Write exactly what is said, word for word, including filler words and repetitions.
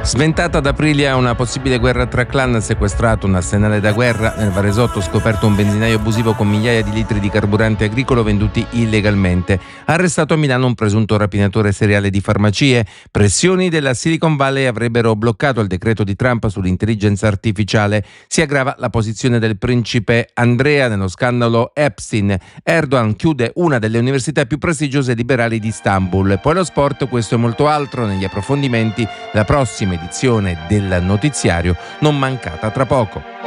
Sventata ad Aprilia una possibile guerra tra clan, sequestrato un arsenale da guerra. Nel Varesotto scoperto un benzinaio abusivo con migliaia di litri di carburante agricolo venduti illegalmente. Arrestato a Milano un presunto rapinatore seriale di farmacie. Pressioni della Silicon Valley avrebbero bloccato il decreto di Trump sull'intelligenza artificiale. Si aggrava la posizione del principe Andrea nello scandalo Epstein. Erdogan chiude una delle università più prestigiose e liberali di Istanbul. Poi lo sport, questo e molto altro negli approfondimenti, la prossima edizione del notiziario non mancata tra poco.